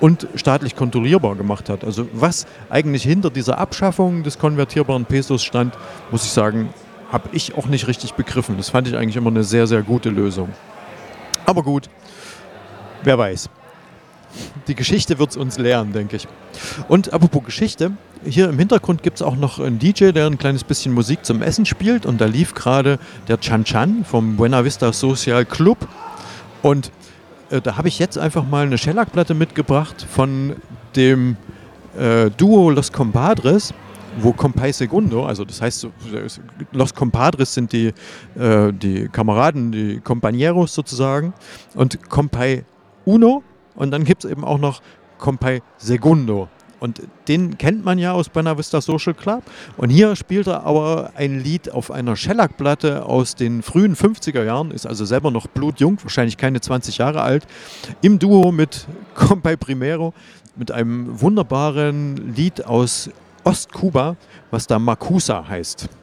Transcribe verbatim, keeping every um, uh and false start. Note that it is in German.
und staatlich kontrollierbar gemacht hat. Also was eigentlich hinter dieser Abschaffung des konvertierbaren Pesos stand, muss ich sagen, habe ich auch nicht richtig begriffen. Das fand ich eigentlich immer eine sehr, sehr gute Lösung. Aber gut, wer weiß. Die Geschichte wird es uns lehren, denke ich. Und apropos Geschichte, hier im Hintergrund gibt es auch noch einen D J, der ein kleines bisschen Musik zum Essen spielt. Und da lief gerade der Chan Chan vom Buena Vista Social Club. Und äh, da habe ich jetzt einfach mal eine Shellac-Platte mitgebracht von dem äh, Duo Los Compadres, wo Compay Segundo, also das heißt, Los Compadres sind die, äh, die Kameraden, die Compañeros sozusagen. Und Compay Uno. Und dann gibt es eben auch noch Compay Segundo. Und den kennt man ja aus Buena Vista Social Club. Und hier spielt er aber ein Lied auf einer Shellac-Platte aus den frühen fünfziger Jahren, ist also selber noch blutjung, wahrscheinlich keine zwanzig Jahre alt, im Duo mit Compay Primero, mit einem wunderbaren Lied aus Ostkuba, was da Makusa heißt.